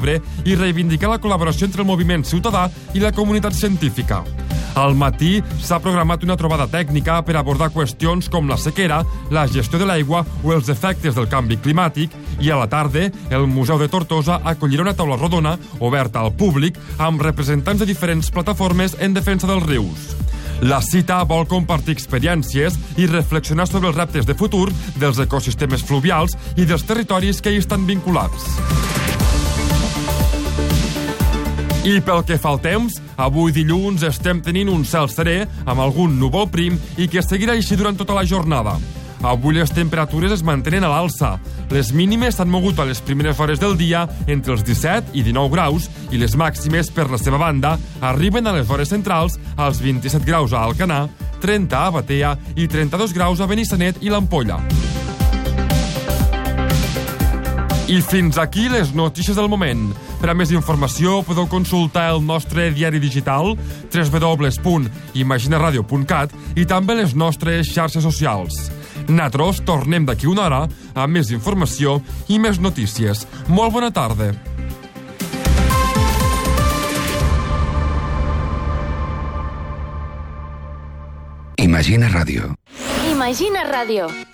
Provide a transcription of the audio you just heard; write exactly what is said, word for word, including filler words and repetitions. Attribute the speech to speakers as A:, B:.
A: Ebre i reivindicar la col·laboració entre el moviment ciutadà i la comunitat científica. Al matí s'ha programat una trobada tècnica per abordar qüestions com la sequera, la gestió de l'aigua o els efectes del canvi climàtic, i a la tarda el Museu de Tortosa acollirà una taula rodona oberta al públic amb representants de diferents plataformes en defensa dels rius. La cita vol compartir experiències i reflexionar sobre els reptes de futur dels ecosistemes fluvials i dels territoris que hi estan vinculats. I pel que fa al temps, avui dilluns estem tenint un cel serè amb algun núvol prim i que seguirà així durant tota la jornada. Avui les temperatures es mantenen a l'alça. Les mínimes s'han mogut a les primeres hores del dia entre els disset i dinou graus i les màximes, per la seva banda, arriben a les hores centrals als vint-i-set graus a Alcanar, trenta a Batea i trenta-dos graus a Benissanet i l'Ampolla. I fins aquí les notícies del moment. Per a més informació podeu consultar el nostre diari digital w w w punt imaginaradio punt cat i també les nostres xarxes socials. Nosaltres tornem d'aquí una hora amb més informació i més notícies. Molt bona tarda.
B: Imagina Ràdio.
C: Imagina Ràdio.